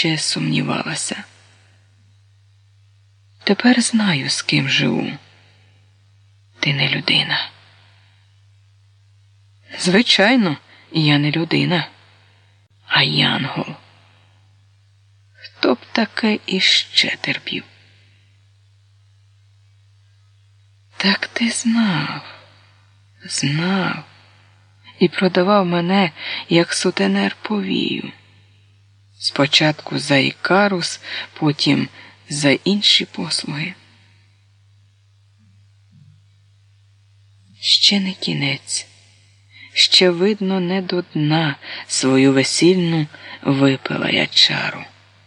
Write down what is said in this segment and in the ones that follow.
ще сумнівалася. Тепер знаю, з ким живу. Ти не людина. Звичайно, я не людина, а янгол. Хто б таке іще терпів? Так ти знав і продавав мене, як сутенер повію. Спочатку за Ікарус, потім за інші послуги. Ще не кінець, ще видно не до дна свою весільну випила я чару.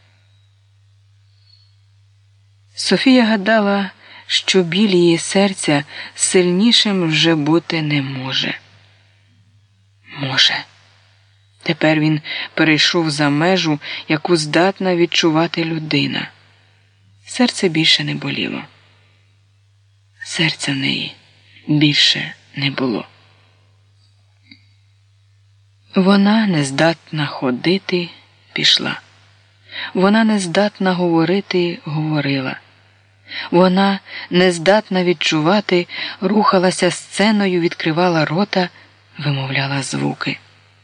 Софія гадала, що біль її серця сильнішим вже бути не може. Може. Тепер він перейшов за межу, яку здатна відчувати людина. Серце більше не боліло. Серця в неї більше не було. Вона не здатна ходити – пішла. Вона не здатна говорити – говорила. Вона не здатна відчувати – рухалася сценою, відкривала рота, вимовляла звуки.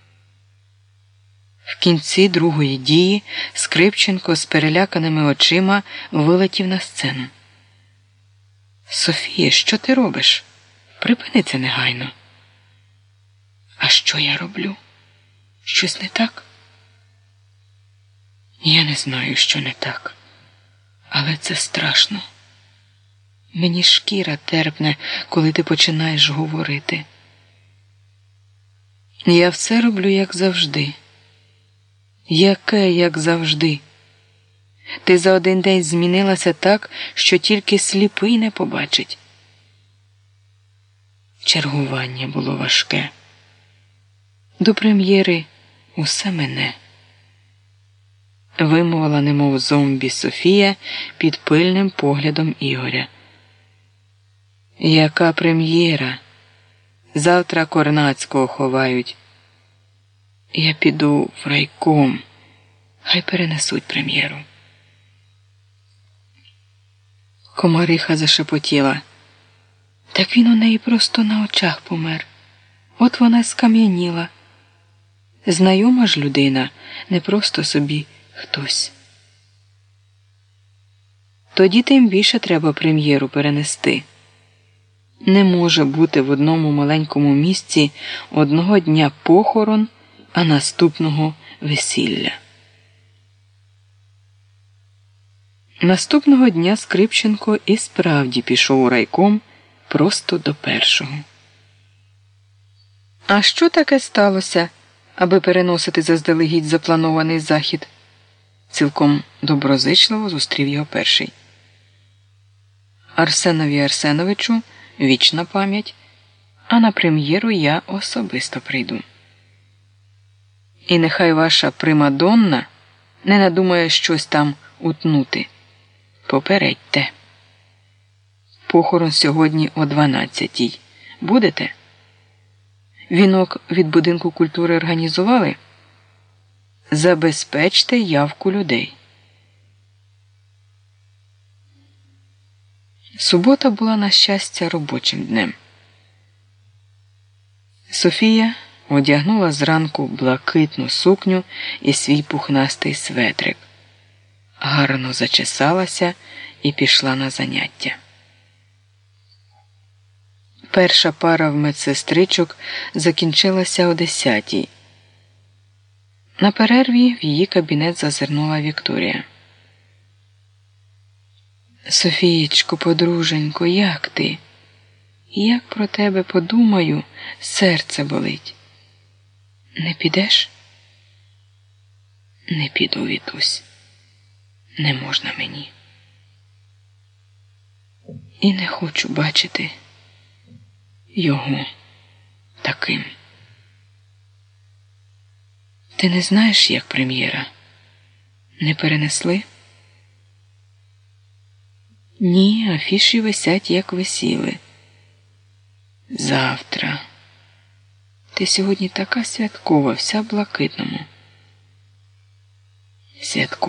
В кінці другої дії Скрипченко з переляканими очима вилетів на сцену. «Софія, що ти робиш? Припини це негайно». «А що я роблю? Щось не так?» «Я не знаю, що не так, але це страшно. Мені шкіра терпне, коли ти починаєш говорити. Я все роблю, як завжди». «Яке, як завжди? Ти за один день змінилася так, що тільки сліпий не побачить». Чергування було важке. До прем'єри усе мене. Вимовила немов зомбі Софія під пильним поглядом Ігоря. «Яка прем'єра? Завтра Корнацького ховають. Я піду в райком. Хай перенесуть прем'єру». Комариха зашепотіла. «Так він у неї просто на очах помер. От вона й скам'яніла. Знайома ж людина, не просто собі хтось». «Тоді тим більше треба прем'єру перенести. Не може бути в одному маленькому місці одного дня похорон, а наступного весілля». Наступного дня Скрипченко і справді пішов у райком просто до першого. «А що таке сталося, аби переносити заздалегідь запланований захід?» Цілком доброзичливо зустрів його перший. «Арсенові Арсеновичу вічна пам'ять, а на прем'єру я особисто прийду. І нехай ваша примадонна не надумає щось там утнути. Попередьте. Похорон сьогодні о 12:00. Будете? Вінок від будинку культури організували? Забезпечте явку людей». Субота була, на щастя, робочим днем. Софія одягнула зранку блакитну сукню і свій пухнастий светрик. Гарно зачесалася і пішла на заняття. Перша пара в медсестричок закінчилася о 10:00. На перерві в її кабінет зазирнула Вікторія. «Софієчко, подруженько, як ти? Як про тебе подумаю, серце болить. Не підеш?» «Не піду, Вітусь. Не можна мені. І не хочу бачити його таким». «Ти не знаєш, як прем'єра? Не перенесли?» «Ні, афіші висять, як висіли. Завтра. Ти сьогодні така святкова, вся в блакитному». «Святкова.